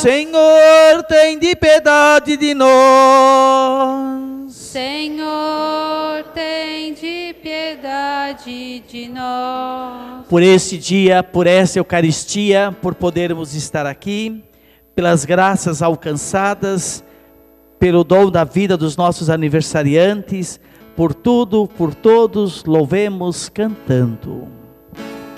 Senhor, tem de piedade de nós. Senhor, tem de piedade de nós. Por este dia, por essa Eucaristia, por podermos estar aqui, pelas graças alcançadas, pelo dom da vida dos nossos aniversariantes, por tudo, por todos, louvemos cantando.